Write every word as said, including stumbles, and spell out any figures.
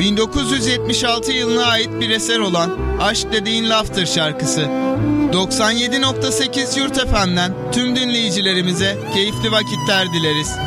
bin dokuz yüz yetmiş altı yılına ait bir eser olan Aşk Dediğin Laftır şarkısı. doksan yedi nokta sekiz Yurt F M'den tüm dinleyicilerimize keyifli vakitler dileriz.